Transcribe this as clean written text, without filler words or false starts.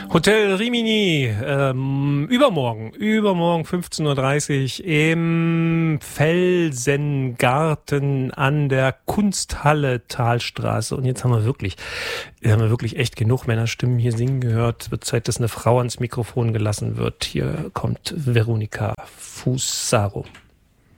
Hotel Rimini, übermorgen 15:30 Uhr im Felsengarten an der Kunsthalle Talstraße. Und jetzt haben wir wirklich echt genug Männerstimmen hier singen gehört. Es wird Zeit, dass eine Frau ans Mikrofon gelassen wird. Hier kommt Veronika Fusaro.